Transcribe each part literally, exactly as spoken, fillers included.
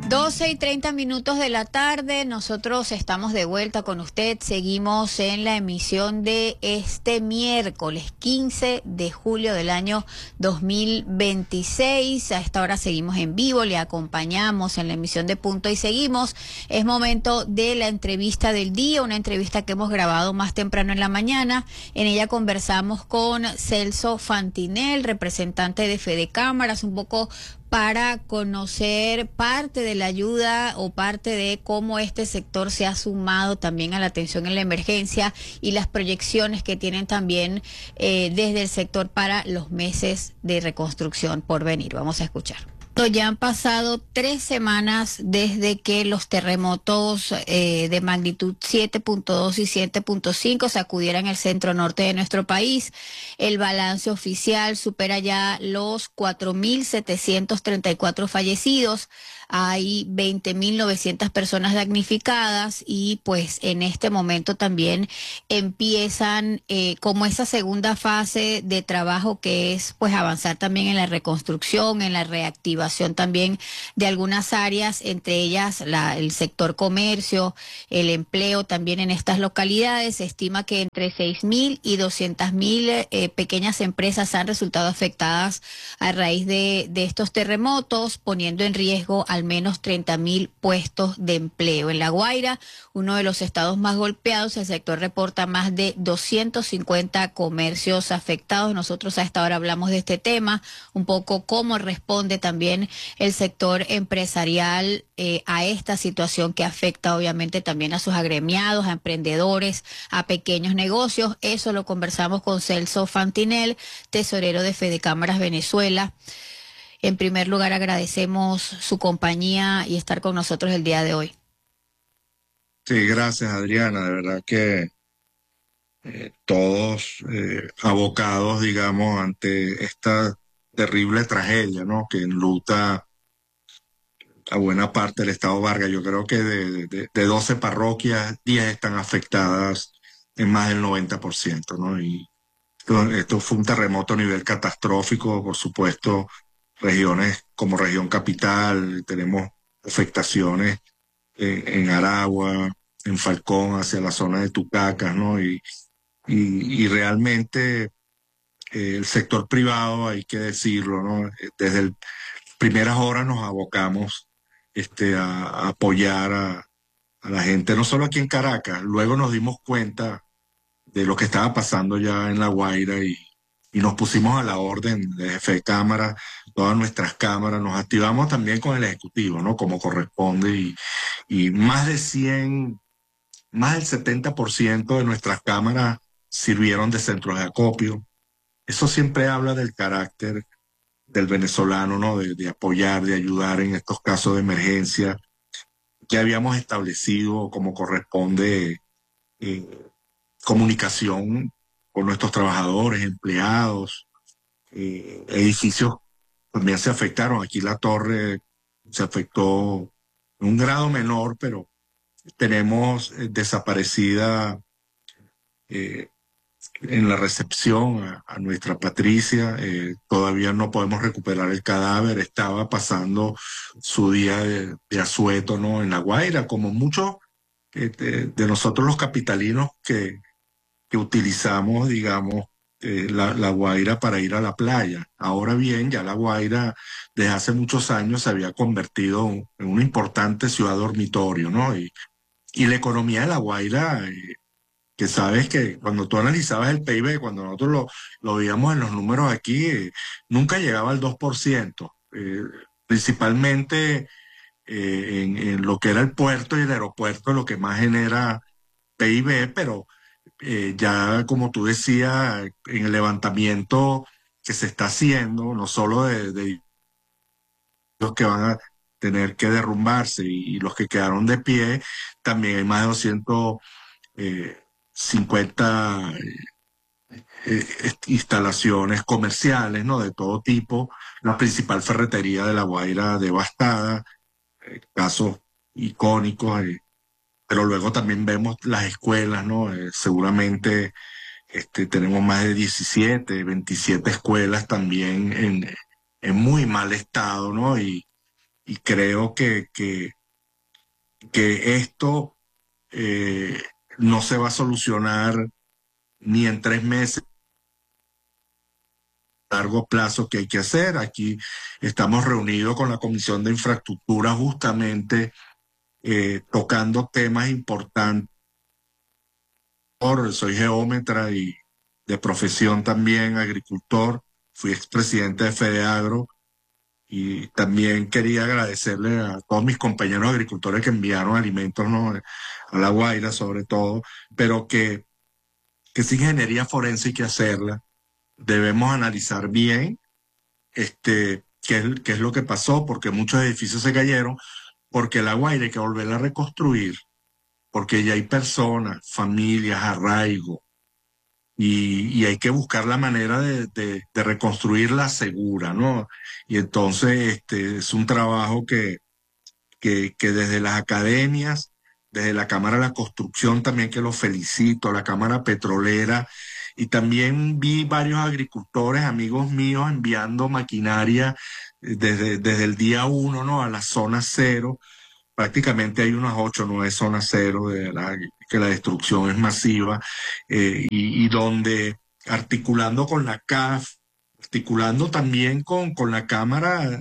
doce y treinta minutos de la tarde, nosotros estamos de vuelta con usted, seguimos en la emisión de este miércoles quince de julio del año dos mil veintiséis, a esta hora seguimos en vivo, le acompañamos en la emisión de Punto y Seguimos. Es momento de la entrevista del día, una entrevista que hemos grabado más temprano en la mañana. En ella conversamos con Celso Fantinel, representante de Fede Cámaras, un poco para conocer parte de la ayuda o parte de cómo este sector se ha sumado también a la atención en la emergencia y las proyecciones que tienen también eh, desde el sector para los meses de reconstrucción por venir. Vamos a escuchar. Ya han pasado tres semanas desde que los terremotos eh, de magnitud siete punto dos y siete punto cinco sacudieran el centro norte de nuestro país. El balance oficial supera ya los cuatro mil setecientos treinta y cuatro fallecidos. Hay veinte mil novecientas personas damnificadas y pues en este momento también empiezan eh, como esa segunda fase de trabajo, que es pues avanzar también en la reconstrucción, en la reactivación también de algunas áreas, entre ellas la, el sector comercio, el empleo también en estas localidades. Se estima que entre seis mil y doscientas mil eh, pequeñas empresas han resultado afectadas a raíz de, de estos terremotos, poniendo en riesgo a al menos treinta mil puestos de empleo. En La Guaira, uno de los estados más golpeados, el sector reporta más de doscientos cincuenta comercios afectados. Nosotros a esta hora hablamos de este tema, un poco cómo responde también el sector empresarial eh, a esta situación que afecta obviamente también a sus agremiados, a emprendedores, a pequeños negocios. Eso lo conversamos con Celso Fantinel, tesorero de Fede Cámaras Venezuela. En primer lugar, agradecemos su compañía y estar con nosotros el día de hoy. Sí, gracias, Adriana. De verdad que eh, todos eh, abocados, digamos, ante esta terrible tragedia, ¿no?, que enluta a buena parte del estado Vargas. Yo creo que de, de, de doce parroquias, diez están afectadas en más del noventa por ciento, ¿no? Y esto, esto fue un terremoto a nivel catastrófico, por supuesto. Regiones como región capital, tenemos afectaciones en, en Aragua, en Falcón, hacia la zona de Tucacas, ¿no? Y, y, y realmente eh, el sector privado, hay que decirlo, ¿no? Desde el, primeras horas nos abocamos este, a, a apoyar a, a la gente, no solo aquí en Caracas. Luego nos dimos cuenta de lo que estaba pasando ya en La Guaira y y nos pusimos a la orden de jefe de cámara, todas nuestras cámaras, nos activamos también con el Ejecutivo, ¿no?, como corresponde, y, y más de cien, más del setenta por ciento de nuestras cámaras sirvieron de centros de acopio. Eso siempre habla del carácter del venezolano, ¿no?, de, de apoyar, de ayudar en estos casos de emergencia. Ya habíamos establecido como corresponde eh, comunicación con nuestros trabajadores, empleados, eh, edificios también se afectaron. Aquí la torre se afectó en un grado menor, pero tenemos eh, desaparecida eh, en la recepción a, a nuestra Patricia. Eh, todavía no podemos recuperar el cadáver. Estaba pasando su día de, de asueto, ¿no?, en La Guaira, como muchos eh, de, de nosotros los capitalinos que que utilizamos, digamos, eh, la, la Guaira para ir a la playa. Ahora bien, ya La Guaira desde hace muchos años se había convertido en una importante ciudad dormitorio, ¿no? Y, y la economía de La Guaira, eh, que sabes que cuando tú analizabas el P I B, cuando nosotros lo, lo veíamos en los números aquí, eh, nunca llegaba al dos por ciento, eh, principalmente eh, en, en lo que era el puerto y el aeropuerto, lo que más genera P I B, pero eh, ya como tú decías, en el levantamiento que se está haciendo, no solo de, de los que van a tener que derrumbarse y, y los que quedaron de pie, también hay más de doscientas cincuenta eh, eh, instalaciones comerciales, ¿no?, de todo tipo. La principal ferretería de La Guaira devastada, eh, casos icónicos, eh, pero luego también vemos las escuelas, ¿no? Eh, seguramente este, tenemos más de diecisiete, veintisiete escuelas también en, en muy mal estado, ¿no? Y, y creo que, que, que esto eh, no se va a solucionar ni en tres meses, a largo plazo que hay que hacer. Aquí estamos reunidos con la Comisión de Infraestructura justamente eh, tocando temas importantes. Soy geómetra y de profesión también agricultor, fui expresidente de FEDEAGRO y también quería agradecerle a todos mis compañeros agricultores que enviaron alimentos, ¿no?, a La Guaira sobre todo, pero que, que esa ingeniería forense hay que hacerla. Debemos analizar bien este, qué, es, qué es lo que pasó, porque muchos edificios se cayeron, porque La Guaira hay que volverla a reconstruir, porque ya hay personas, familias, arraigo, y, y hay que buscar la manera de, de, de reconstruirla segura, ¿no? Y entonces este, es un trabajo que, que, que desde las academias, desde la Cámara de la Construcción también, que los felicito, la Cámara Petrolera, y también vi varios agricultores, amigos míos, enviando maquinaria eh, desde, desde el día uno, ¿no?, a la zona cero. Prácticamente hay unas ocho o nueve zonas cero, de la, que la destrucción es masiva, eh, y, y donde articulando con la C A F, articulando también con, con la Cámara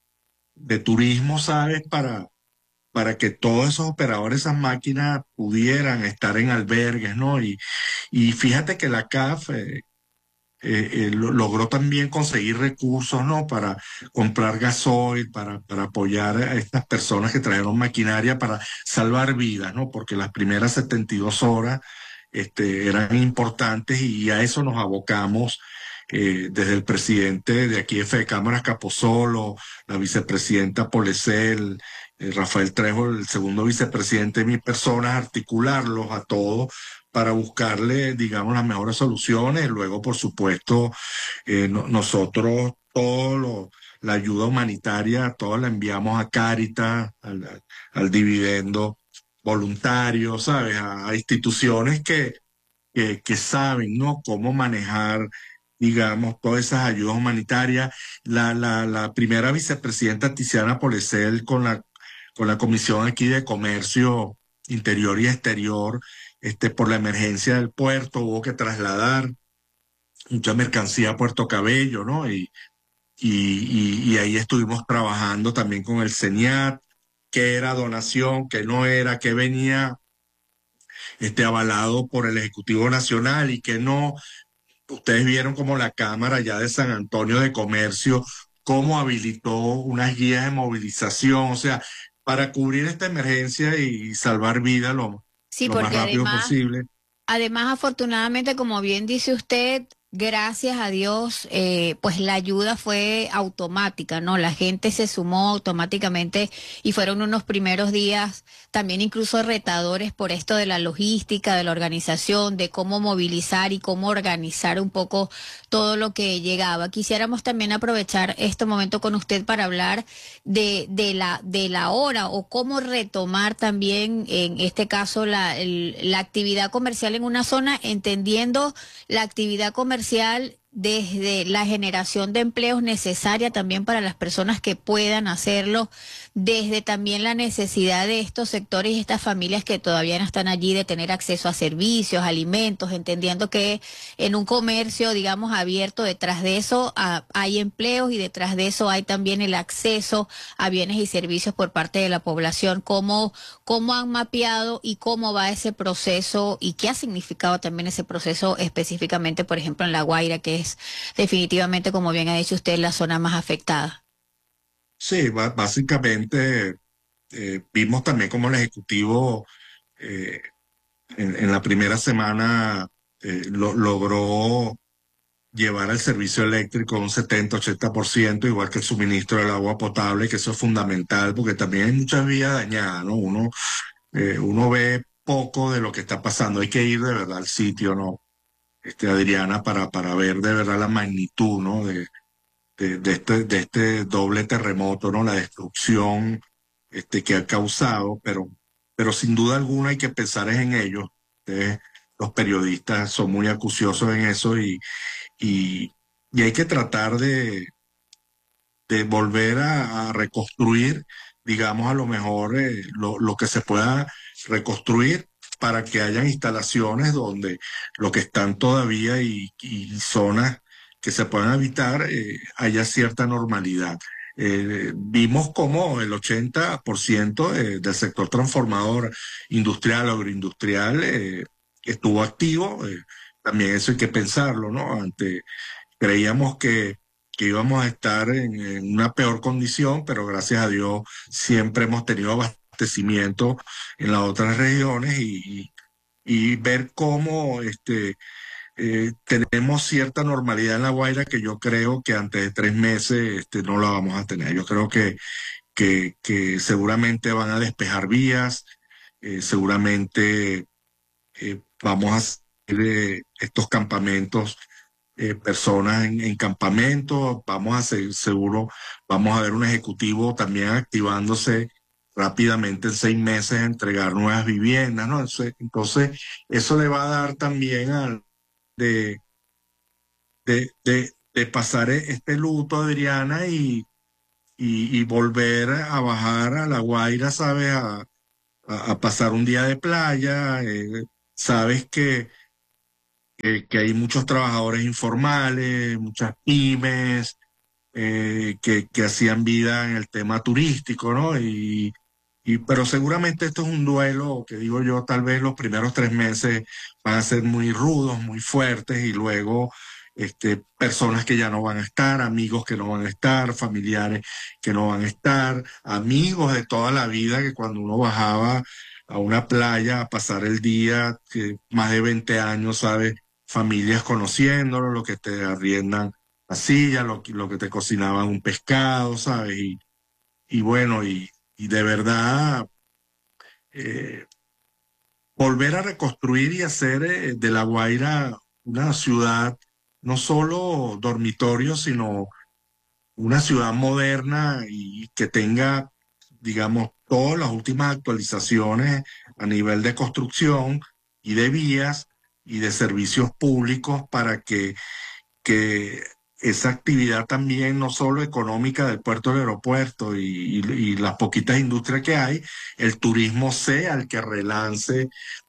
de Turismo, ¿sabes? Para, para que todos esos operadores, esas máquinas pudieran estar en albergues, ¿no? Y, y fíjate que la C A F eh, eh, eh, lo- logró también conseguir recursos, ¿no?, para comprar gasoil, para, para apoyar a estas personas que trajeron maquinaria para salvar vidas, ¿no? Porque las primeras setenta y dos horas este, eran importantes y a eso nos abocamos eh, desde el presidente de aquí de Fedecámaras, Capozolo, la vicepresidenta Polecel, eh, Rafael Trejo, el segundo vicepresidente, mis personas, articularlos a todos para buscarle, digamos, las mejores soluciones. Luego, por supuesto, eh, no- nosotros todo lo, la ayuda humanitaria, toda la enviamos a Cáritas, al, al- al dividendo voluntario, ¿sabes? A, a instituciones que, que, que saben, ¿no?, cómo manejar, digamos, todas esas ayudas humanitarias. La, la, la primera vicepresidenta Tiziana Polecel con la, con la Comisión aquí de Comercio Interior y Exterior, este, por la emergencia del puerto, hubo que trasladar mucha mercancía a Puerto Cabello, ¿no? Y, y, y, y ahí estuvimos trabajando también con el CENIAT, qué era donación, qué no era, qué venía este, avalado por el Ejecutivo Nacional y qué no. Ustedes vieron como la Cámara ya de San Antonio de Comercio, cómo habilitó unas guías de movilización, o sea, para cubrir esta emergencia y salvar vidas lo, Sí, lo más porque rápido además posible. Además, afortunadamente, como bien dice usted, gracias a Dios, eh, pues la ayuda fue automática, ¿no? La gente se sumó automáticamente y fueron unos primeros días también incluso retadores por esto de la logística, de la organización, de cómo movilizar y cómo organizar un poco todo lo que llegaba. Quisiéramos también aprovechar este momento con usted para hablar de, de la, de la hora o cómo retomar también, en este caso, la, el- la actividad comercial en una zona, entendiendo la actividad comercial desde la generación de empleos necesaria también para las personas que puedan hacerlo, desde también la necesidad de estos sectores y estas familias que todavía no están allí de tener acceso a servicios, alimentos, entendiendo que en un comercio, digamos, abierto, detrás de eso ah, hay empleos y detrás de eso hay también el acceso a bienes y servicios por parte de la población. ¿Cómo, cómo han mapeado y cómo va ese proceso y qué ha significado también ese proceso específicamente, por ejemplo, en La Guaira, que es definitivamente, como bien ha dicho usted, la zona más afectada? Sí, ba- básicamente eh, vimos también como el Ejecutivo eh, en, en la primera semana eh, lo- logró llevar el servicio eléctrico un setenta-ochenta por ciento, igual que el suministro del agua potable, que eso es fundamental, porque también hay muchas vías dañadas, ¿no? Uno, eh, uno ve poco de lo que está pasando, hay que ir de verdad al sitio, ¿no? Este, Adriana, para, para ver de verdad la magnitud, ¿no? De, de, de este, de este doble terremoto, ¿no? La destrucción este, que ha causado, pero, pero sin duda alguna hay que pensar es en ellos. Ustedes, los periodistas son muy acuciosos en eso y, y, y hay que tratar de, de volver a, a reconstruir, digamos, a lo mejor eh, lo, lo que se pueda reconstruir para que hayan instalaciones donde lo que están todavía y, y zonas que se puedan habitar eh, haya cierta normalidad. Eh, vimos como el ochenta por ciento de, del sector transformador industrial, agroindustrial, eh, estuvo activo. Eh, también eso hay que pensarlo, ¿no? Ante, creíamos que, que íbamos a estar en, en una peor condición, pero gracias a Dios siempre hemos tenido abastecimiento en las otras regiones y, y, y ver cómo este, eh, tenemos cierta normalidad en La Guaira que yo creo que antes de tres meses este, no la vamos a tener. Yo creo que, que, que seguramente van a despejar vías, eh, seguramente eh, vamos a hacer eh, estos campamentos, eh, personas en, en campamentos, vamos a seguir seguro, vamos a ver un ejecutivo también activándose rápidamente en seis meses a entregar nuevas viviendas, ¿no? Entonces, entonces eso le va a dar también al de, de, de, de pasar e- este luto, Adriana, y, y, y volver a bajar a La Guaira, ¿sabes? A, a, a pasar un día de playa. Eh, sabes que, que, que hay muchos trabajadores informales, muchas pymes, eh, que, que hacían vida en el tema turístico, ¿no? Y, y, pero seguramente esto es un duelo que digo yo, tal vez los primeros tres meses van a ser muy rudos, muy fuertes y luego este, personas que ya no van a estar, amigos que no van a estar, familiares que no van a estar, amigos de toda la vida que cuando uno bajaba a una playa a pasar el día, que más de veinte años, ¿sabes? Familias conociéndolo, lo que te arriendan la silla, lo, que- lo que te cocinaban un pescado, ¿sabes? Y, y bueno, y, y de verdad eh, volver a reconstruir y hacer eh, de La Guaira una ciudad, no solo dormitorio, sino una ciudad moderna y que tenga, digamos, todas las últimas actualizaciones a nivel de construcción y de vías y de servicios públicos para que que esa actividad también, no solo económica del puerto del aeropuerto y, y- y las poquitas industrias que hay, el turismo sea el que relance.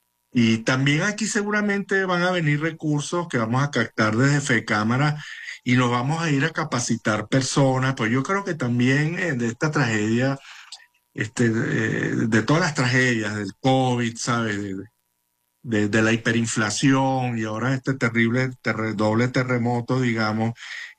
Y también aquí seguramente van a venir recursos que vamos a captar desde FECámara y nos vamos a ir a capacitar personas. Pues yo creo que también eh, de esta tragedia, este, eh, de todas las tragedias del COVID, ¿sabes? De, de, de la hiperinflación y ahora este terrible terre- doble terremoto, digamos,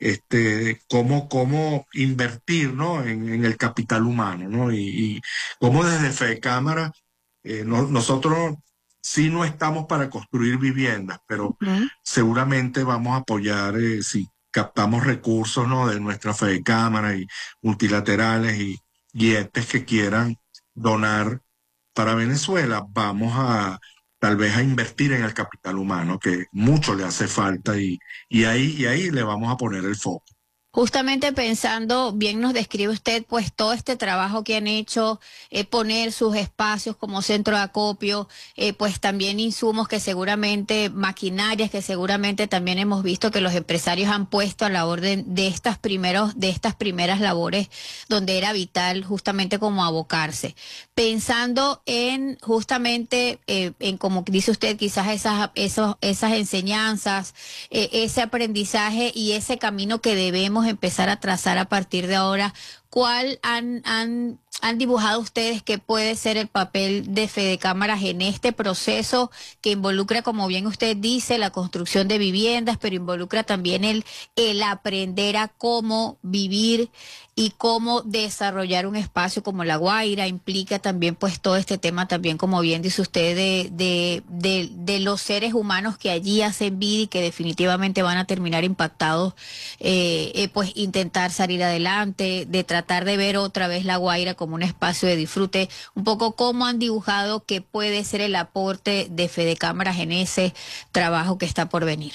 este, cómo, cómo invertir, ¿no? en, en el capital humano, ¿no? Y, y cómo desde FECámara, eh, no- nosotros sí no estamos para construir viviendas, pero Ujú. seguramente vamos a apoyar eh, si captamos recursos, ¿no? de nuestra FECámara y multilaterales y, y entes que quieran donar para Venezuela, vamos a tal vez a invertir en el capital humano, que mucho le hace falta y, y ahí, y ahí le vamos a poner el foco. Justamente pensando, bien nos describe usted, pues todo este trabajo que han hecho, eh, poner sus espacios como centro de acopio, eh, pues también insumos que seguramente, maquinarias que seguramente también hemos visto que los empresarios han puesto a la orden de estas primeros, de estas primeras labores donde era vital justamente como abocarse. Pensando en justamente, eh, en como dice usted, quizás esas, esos, esas enseñanzas, eh, ese aprendizaje y ese camino que debemos empezar a trazar a partir de ahora. ¿Cuál han, han, han dibujado ustedes que puede ser el papel de Fedecámaras en este proceso que involucra, como bien usted dice, la construcción de viviendas, pero involucra también el, el aprender a cómo vivir y cómo desarrollar un espacio como La Guaira? Implica también pues todo este tema también, como bien dice usted, de, de, de, de los seres humanos que allí hacen vida y que definitivamente van a terminar impactados, eh, eh, pues intentar salir adelante, de tratar de ver otra vez La Guaira como un espacio de disfrute. Un poco cómo han dibujado que puede ser el aporte de Fedecámaras en ese trabajo que está por venir.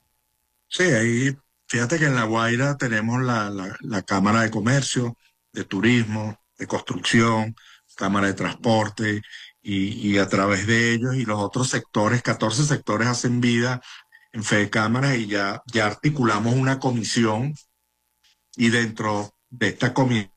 Sí, ahí, fíjate que en La Guaira tenemos la, la, la Cámara de Comercio, de Turismo, de Construcción, Cámara de Transporte, y, y a través de ellos y los otros sectores, catorce sectores hacen vida en Fedecámaras y ya, ya articulamos una comisión y dentro de esta comisión,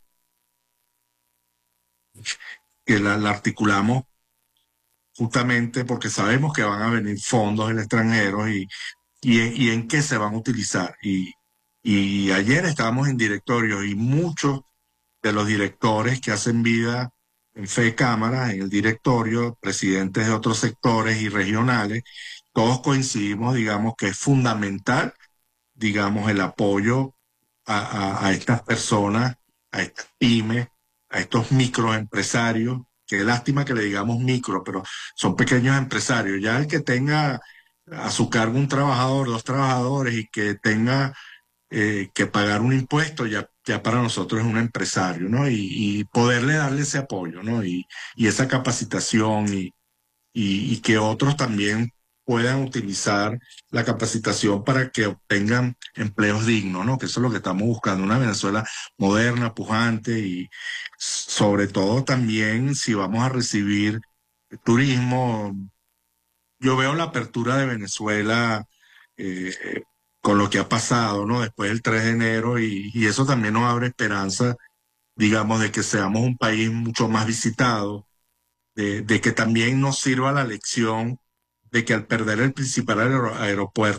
que la, la articulamos justamente porque sabemos que van a venir fondos del extranjero y, y, y en qué se van a utilizar. Y, y ayer estábamos en directorio y muchos de los directores que hacen vida en Fe Cámara, en el directorio, presidentes de otros sectores y regionales, todos coincidimos, digamos, que es fundamental, digamos, el apoyo a, a, a estas personas, a estas pymes, a estos microempresarios. Qué lástima que le digamos micro, pero son pequeños empresarios. Ya el que tenga a su cargo un trabajador, dos trabajadores y que tenga eh, que pagar un impuesto, ya, ya para nosotros es un empresario, ¿no? Y, y poderle darle ese apoyo, ¿no? Y, y esa capacitación y, y, y que otros también puedan utilizar la capacitación para que obtengan empleos dignos, ¿no? Que eso es lo que estamos buscando, una Venezuela moderna, pujante y sobre todo también si vamos a recibir turismo. Yo veo la apertura de Venezuela eh, con lo que ha pasado, ¿no? Después del tres de enero y, y eso también nos abre esperanza, digamos, de que seamos un país mucho más visitado, de, de que también nos sirva la lección de que al perder el principal aer- aeropuerto,